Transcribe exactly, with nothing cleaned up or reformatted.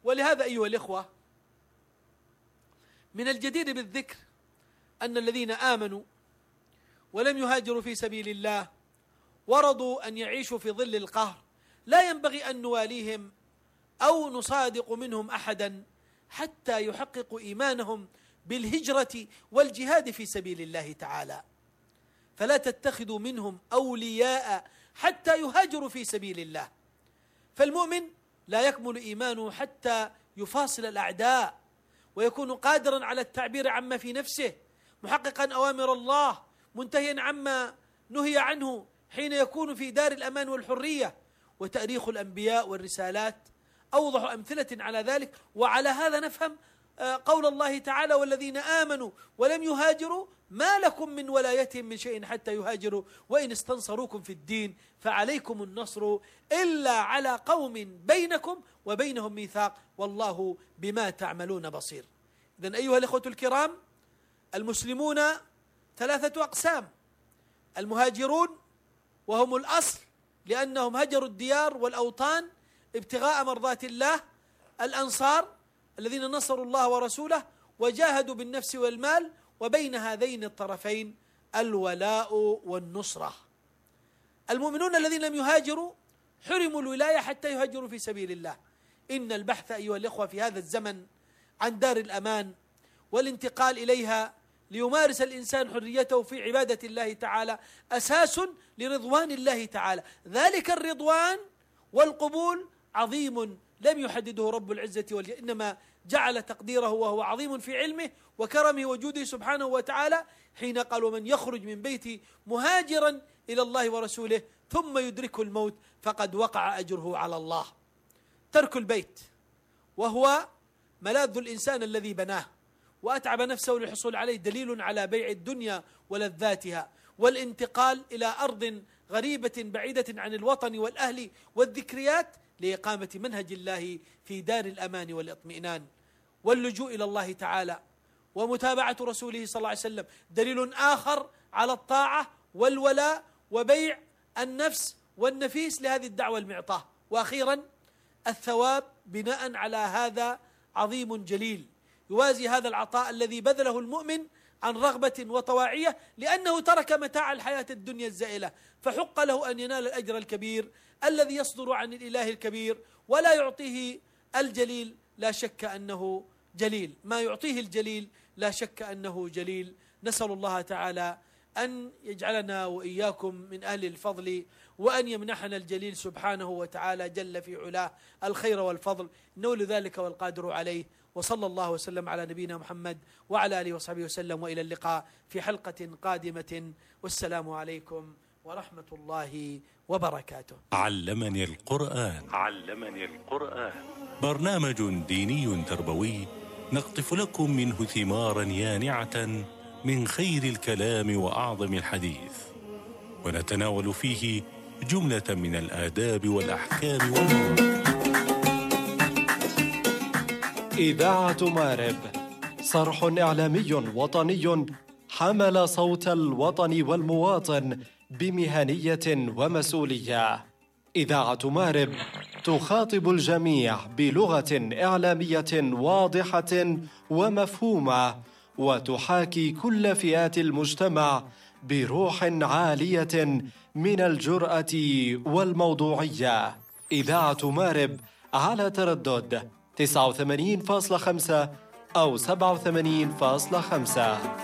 ولهذا أيها الإخوة، من الجدير بالذكر أن الذين آمنوا ولم يهاجروا في سبيل الله ورضوا أن يعيشوا في ظل القهر لا ينبغي أن نواليهم أو نصادق منهم أحدا حتى يحققوا إيمانهم بالهجرة والجهاد في سبيل الله تعالى، فلا تتخذوا منهم أولياء حتى يهاجروا في سبيل الله. فالمؤمن لا يكمل إيمانه حتى يفاصل الأعداء ويكون قادرا على التعبير عما في نفسه، محققا أوامر الله، منتهيا عما نهي عنه حين يكون في دار الأمان والحرية. وتاريخ الأنبياء والرسالات أوضح أمثلة على ذلك. وعلى هذا نفهم قول الله تعالى: والذين آمنوا ولم يهاجروا ما لكم من ولايتهم من شيء حتى يهاجروا وإن استنصروكم في الدين فعليكم النصر إلا على قوم بينكم وبينهم ميثاق والله بما تعملون بصير. إذن أيها الإخوة الكرام، المسلمون ثلاثة أقسام: المهاجرون وهم الأصل لأنهم هجروا الديار والأوطان ابتغاء مرضات الله، الأنصار الذين نصروا الله ورسوله وجاهدوا بالنفس والمال، وبين هذين الطرفين الولاء والنصرة. المؤمنون الذين لم يهاجروا حرموا الولاية حتى يهاجروا في سبيل الله. إن البحث أيها الإخوة في هذا الزمن عن دار الأمان والانتقال إليها ليمارس الإنسان حريته في عبادة الله تعالى أساس لرضوان الله تعالى. ذلك الرضوان والقبول عظيم لم يحدده رب العزة والجلال، إنما جعل تقديره وهو عظيم في علمه وكرمه وجوده سبحانه وتعالى حين قال: ومن يخرج من بيته مهاجرا إلى الله ورسوله ثم يدركه الموت فقد وقع أجره على الله. ترك البيت وهو ملاذ الإنسان الذي بناه وأتعب نفسه للحصول عليه دليل على بيع الدنيا ولذاتها، والانتقال إلى أرض غريبة بعيدة عن الوطن والأهل والذكريات لإقامة منهج الله في دار الأمان والاطمئنان. واللجوء إلى الله تعالى ومتابعة رسوله صلى الله عليه وسلم دليل آخر على الطاعة والولاء وبيع النفس والنفيس لهذه الدعوة المعطاة. وأخيرا الثواب بناء على هذا عظيم جليل يوازي هذا العطاء الذي بذله المؤمن عن رغبة وطواعية، لأنه ترك متاع الحياة الدنيا الزائلة، فحق له أن ينال الأجر الكبير الذي يصدر عن الإله الكبير ولا يعطيه الجليل لا شك أنه جليل، ما يعطيه الجليل لا شك أنه جليل. نسأل الله تعالى أن يجعلنا وإياكم من أهل الفضل، وأن يمنحنا الجليل سبحانه وتعالى جل في علاه الخير والفضل، إنه لذلك والقادر عليه. وصلى الله وسلم على نبينا محمد وعلى آله وصحبه وسلم، وإلى اللقاء في حلقة قادمة، والسلام عليكم ورحمة الله وبركاته. علمني القرآن. علمني القرآن برنامج ديني تربوي نقطف لكم منه ثمارا يانعة من خير الكلام وأعظم الحديث، ونتناول فيه جملة من الآداب والأحكام والمواقف. إذاعة مارب، صرح إعلامي وطني حمل صوت الوطن والمواطن بمهنية ومسؤولية. إذاعة مارب تخاطب الجميع بلغة إعلامية واضحة ومفهومة، وتحاكي كل فئات المجتمع بروح عالية من الجرأة والموضوعية. إذاعة مارب على تردد تسعة وثمانين فاصلة خمسة أو سبعة وثمانين فاصلة خمسة.